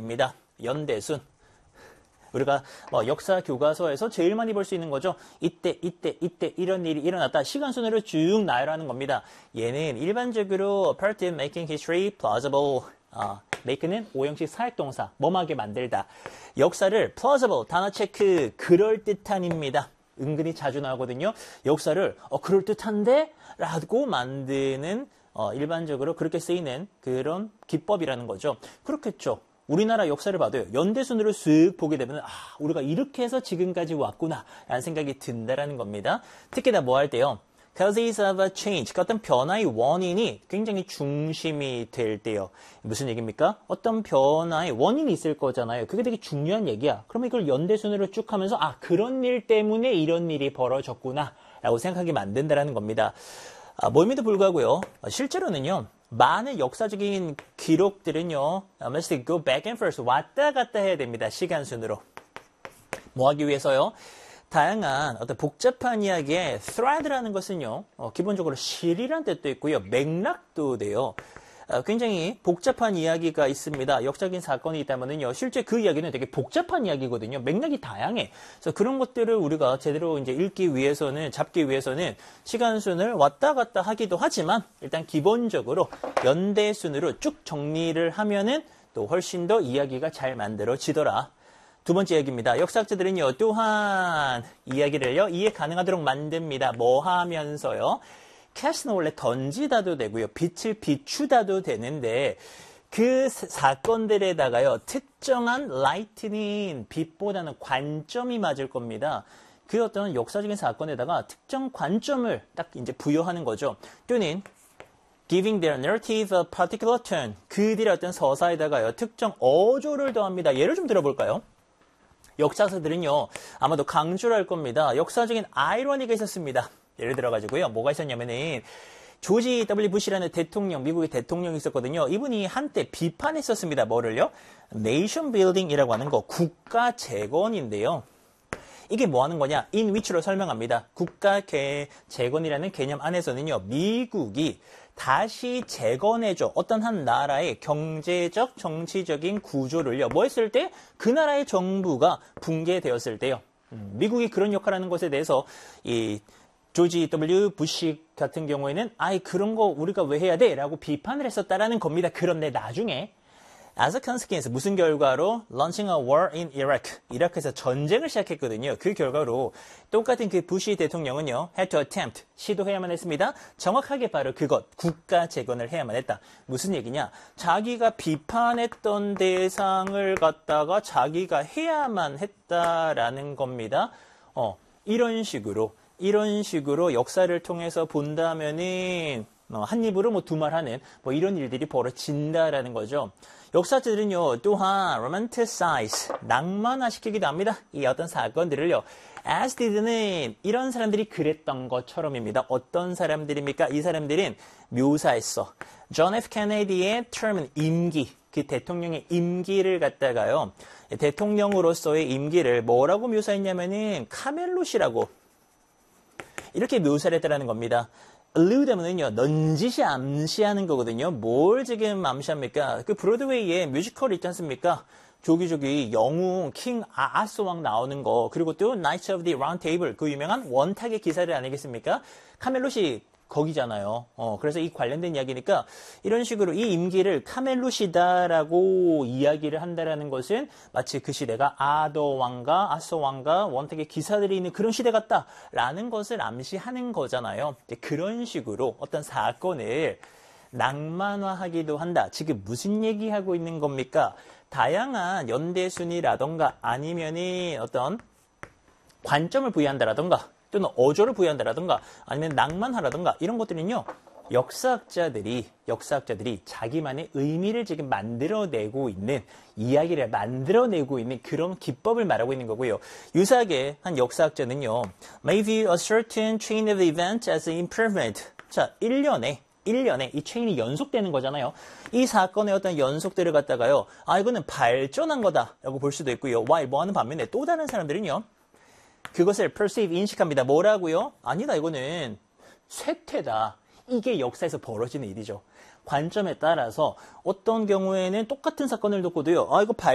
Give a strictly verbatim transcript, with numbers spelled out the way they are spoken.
됩니다. 연대순. 우리가 뭐 역사 교과서에서 제일 많이 볼 수 있는 거죠. 이때, 이때, 이때 이런 일이 일어났다. 시간순으로 쭉 나열하는 겁니다. 얘는 일반적으로 part in making history plausible. 아, make는 오형식 사역동사, 뭐하게 만들다. 역사를 plausible, 단어 체크, 그럴듯한입니다. 은근히 자주 나오거든요. 역사를 어, 그럴듯한데? 라고 만드는 어, 일반적으로 그렇게 쓰이는 그런 기법이라는 거죠. 그렇겠죠. 우리나라 역사를 봐도요. 연대순으로 쓱 보게 되면 아, 우리가 이렇게 해서 지금까지 왔구나 라는 생각이 든다라는 겁니다. 특히나 뭐 할 때요. causes of a change, 어떤 변화의 원인이 굉장히 중심이 될 때요. 무슨 얘기입니까? 어떤 변화의 원인이 있을 거잖아요. 그게 되게 중요한 얘기야. 그러면 이걸 연대순으로 쭉 하면서 아, 그런 일 때문에 이런 일이 벌어졌구나 라고 생각하게 만든다라는 겁니다. 아, 모임에도 불구하고요. 실제로는요. 많은 역사적인 기록들은요. must go back and forth. 왔다 갔다 해야 됩니다. 시간순으로. 뭐 하기 위해서요? 다양한 어떤 복잡한 이야기의 thread라는 것은요. 어, 기본적으로 실이란 뜻도 있고요. 맥락도 돼요. 어, 굉장히 복잡한 이야기가 있습니다. 역사적인 사건이 있다면은요. 실제 그 이야기는 되게 복잡한 이야기거든요. 맥락이 다양해. 그래서 그런 것들을 우리가 제대로 이제 읽기 위해서는, 잡기 위해서는 시간순을 왔다 갔다 하기도 하지만 일단 기본적으로 연대순으로 쭉 정리를 하면은 또 훨씬 더 이야기가 잘 만들어지더라. 두 번째 이야기입니다. 역사학자들은요. 또한 이야기를요. 이해 가능하도록 만듭니다. 뭐 하면서요. 캐스는 원래 던지다도 되고요. 빛을 비추다도 되는데 그 사건들에다가요. 특정한 라이트닝, 빛보다는 관점이 맞을 겁니다. 그 어떤 역사적인 사건에다가 특정 관점을 딱 이제 부여하는 거죠. 또는 giving their narrative a particular turn. 그들의 어떤 서사에다가요. 특정 어조를 더합니다. 예를 좀 들어볼까요? 역사서들은요. 아마도 강조를 할 겁니다. 역사적인 아이러니가 있었습니다. 예를 들어가지고요. 뭐가 있었냐면은 조지 더블유 부시라는 대통령, 미국의 대통령이 있었거든요. 이분이 한때 비판했었습니다. 뭐를요? 네이션 빌딩이라고 하는 거, 국가 재건인데요. 이게 뭐 하는 거냐? in which로 설명합니다. 국가 개, 재건이라는 개념 안에서는요. 미국이 다시 재건해줘. 어떤 한 나라의 경제적, 정치적인 구조를요. 뭐 했을 때? 그 나라의 정부가 붕괴되었을 때요. 음, 미국이 그런 역할을 하는 것에 대해서 이 조지 더블유 부시 같은 경우에는 아이 그런 거 우리가 왜 해야 돼? 라고 비판을 했었다라는 겁니다. 그런데 나중에 as a consequence 무슨 결과로 launching a war in Iraq 이라크에서 전쟁을 시작했거든요. 그 결과로 똑같은 그 부시 대통령은요. had to attempt 시도해야만 했습니다. 정확하게 바로 그것 국가 재건을 해야만 했다. 무슨 얘기냐? 자기가 비판했던 대상을 갖다가 자기가 해야만 했다라는 겁니다. 어 이런 식으로 이런 식으로 역사를 통해서 본다면은 어, 한 입으로 뭐 두 말 하는 뭐 이런 일들이 벌어진다라는 거죠. 역사자들은요 또한 romanticize 낭만화시키기도 합니다. 이 어떤 사건들을요. as did는 이런 사람들이 그랬던 것처럼입니다. 어떤 사람들입니까? 이 사람들은 묘사했어. 존 에프 케네디의 term은 임기, 그 대통령의 임기를 갖다가요. 대통령으로서의 임기를 뭐라고 묘사했냐면은 카멜롯이라고 이렇게 묘사를 했다는 겁니다. allude 하면은요, 넌지시 암시하는 거거든요. 뭘 지금 암시합니까? 그 브로드웨이에 뮤지컬 있지 않습니까? 조기조기 영웅, 킹 아, 아스왕 나오는 거, 그리고 또 Knights of the Round Table, 그 유명한 원탁의 기사를 아니겠습니까? 카멜롯이 거기잖아요. 어, 그래서 이 관련된 이야기니까 이런 식으로 이 임기를 카멜롯이다라고 이야기를 한다라는 것은 마치 그 시대가 아더 왕과 아서 왕과 원탁의 기사들이 있는 그런 시대 같다라는 것을 암시하는 거잖아요. 그런 식으로 어떤 사건을 낭만화하기도 한다. 지금 무슨 얘기하고 있는 겁니까? 다양한 연대순이라던가 아니면은 어떤 관점을 부여한다라던가 또는 어조를 부여한다라든가 아니면 낭만화라든가 이런 것들은요. 역사학자들이 역사학자들이 자기만의 의미를 지금 만들어내고 있는 이야기를 만들어내고 있는 그런 기법을 말하고 있는 거고요. 유사하게 한 역사학자는요. may view a certain chain of events as an improvement. 자, 일 년에 일 년에 이 체인이 연속되는 거잖아요. 이 사건의 어떤 연속들을 갖다가요. 아, 이거는 발전한 거다라고 볼 수도 있고요. while 뭐 하는 반면에 또 다른 사람들은요. 그것을 perceive, 인식합니다. 뭐라고요? 아니다, 이거는 쇠퇴다. 이게 역사에서 벌어지는 일이죠. 관점에 따라서 어떤 경우에는 똑같은 사건을 놓고도요. 아, 이거 발